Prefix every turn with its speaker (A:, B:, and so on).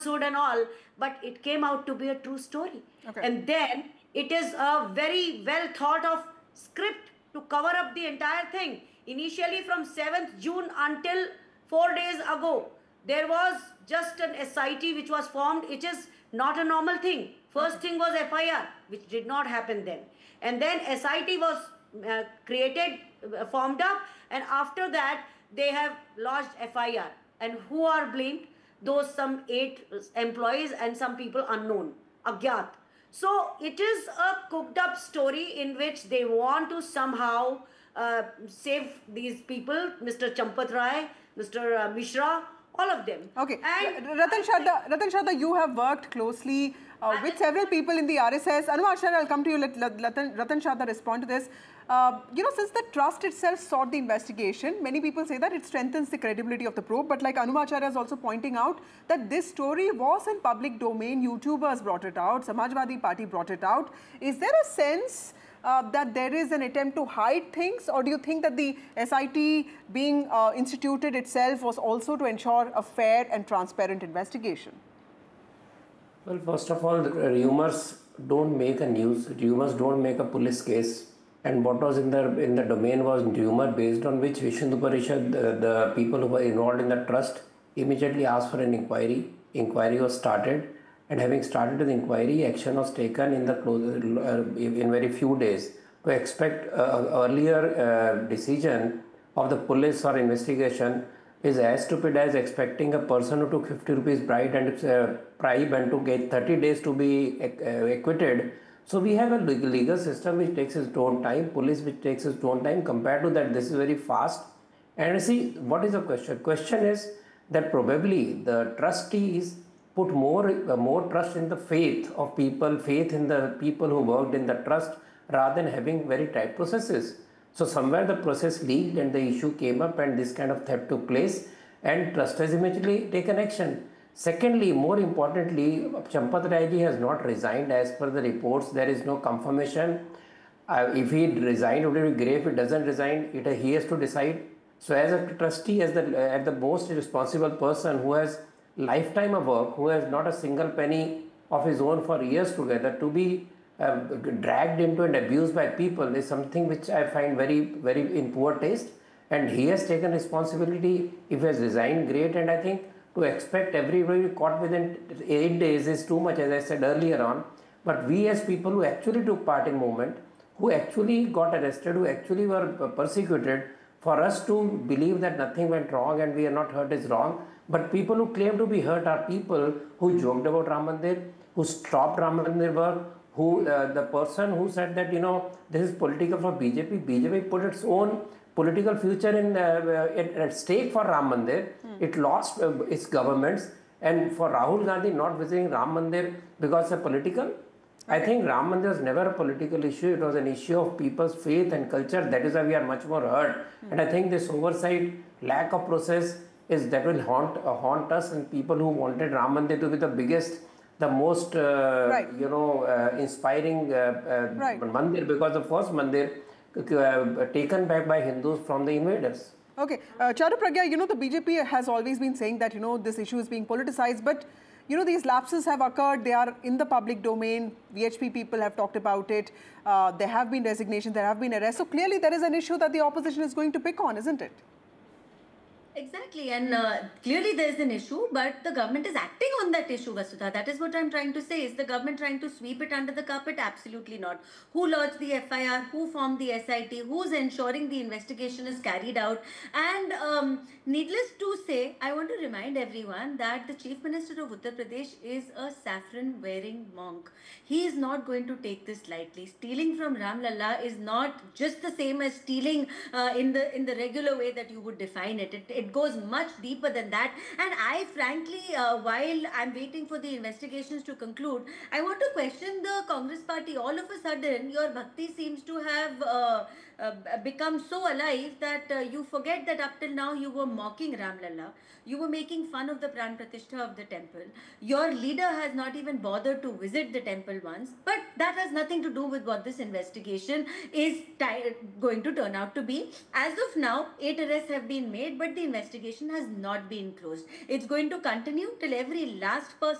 A: and all, but it came out to be a true story.
B: Okay.
A: And then it is a very well thought of script to cover up the entire thing. Initially, from 7th June until 4 days ago, there was just an SIT which was formed, which is not a normal thing. First thing was FIR, which did not happen then. And then SIT was created, formed up, and after that, they have lodged FIR. And who are blamed? Those some 8 employees and some people unknown, agyat. So it is a cooked up story in which they want to somehow save these people, Mr. Champat Rai, Mr. Mishra, all of them.
B: Okay.
A: And
B: Ratan Shada, you have worked closely with several people in the RSS. Anu Acharya, I'll come to you. Let Ratan Shada respond to this. Since the trust itself sought the investigation, many people say that it strengthens the credibility of the probe. But like Anu Acharya is also pointing out that this story was in public domain. YouTubers brought it out. Samajwadi Party brought it out. Is there a sense that there is an attempt to hide things, or do you think that the SIT being instituted itself was also to ensure a fair and transparent investigation?
C: Well, first of all, rumors don't make a news. Rumors don't make a police case. And what was in the domain was rumor based on which Vishnu Hindu Parishad, the people who were involved in the trust, immediately asked for an inquiry. Inquiry was started, and having started the inquiry, action was taken in in very few days. To expect earlier decision of the police or investigation is as stupid as expecting a person who took 50 rupees bribe and to get 30 days to be acquitted. So we have a legal system which takes its own time, police which takes its own time. Compared to that, this is very fast. And see, what is the question? Question is that probably the trustees put more trust in the faith of people, faith in the people who worked in the trust, rather than having very tight processes. So somewhere the process leaked and the issue came up and this kind of theft took place, and trust has immediately taken action. Secondly, more importantly, Champat Rai ji has not resigned as per the reports. There is no confirmation. If he resigned, it would be great. If he doesn't resign, he has to decide. So as a trustee, as the most responsible person who has lifetime of work, who has not a single penny of his own for years together, to be dragged into and abused by people is something which I find very, very in poor taste. And he has taken responsibility. If he has resigned, great. And I think to expect everybody caught within 8 days is too much, as I said earlier on. But we as people who actually took part in movement, who actually got arrested, who actually were persecuted, for us to believe that nothing went wrong and we are not hurt is wrong. But people who claim to be hurt are people who joked about Ram Mandir, who stopped Ram Mandir work, who the person who said that, this is political for BJP. BJP put its own political future at stake for Ram Mandir. It lost its governments, and for Rahul Gandhi not visiting Ram Mandir because of political. I think Ram Mandir was never a political issue. It was an issue of people's faith and culture. That is why we are much more hurt. And I think this oversight, lack of process, is that will haunt us, and people who wanted Ram Mandir to be the biggest, the most inspiring mandir, because the first mandir taken back by Hindus from the invaders.
B: Okay, Charu Pragya, the BJP has always been saying that, this issue is being politicized, but, these lapses have occurred. They are in the public domain. VHP people have talked about it. There have been resignations, there have been arrests. So clearly there is an issue that the opposition is going to pick on, isn't it?
D: Exactly, and clearly there is an issue, but the government is acting on that issue, Vasudha. That is what I'm trying to say. Is the government trying to sweep it under the carpet? Absolutely not. Who lodged the FIR? Who formed the SIT? Who's ensuring the investigation is carried out? And needless to say, I want to remind everyone that the Chief Minister of Uttar Pradesh is a saffron-wearing monk. He is not going to take this lightly. Stealing from Ram Lalla is not just the same as stealing in the regular way that you would define it. It goes much deeper than that. And I frankly, while I'm waiting for the investigations to conclude, I want to question the Congress party. All of a sudden, your bhakti seems to have become so alive that you forget that up till now you were mocking Ramlalla. You were making fun of the Pran Pratishtha of the temple. Your leader has not even bothered to visit the temple once. But that has nothing to do with what this investigation is going to turn out to be. As of now, 8 arrests have been made, but the investigation has not been closed. It's going to continue till every last person